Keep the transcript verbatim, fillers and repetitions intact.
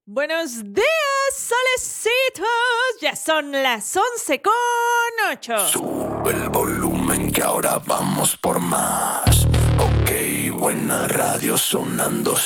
Buenos días, solecitos. Ya son las once con ocho. Sube el volumen que ahora vamos por más. Ok, buena radio sonando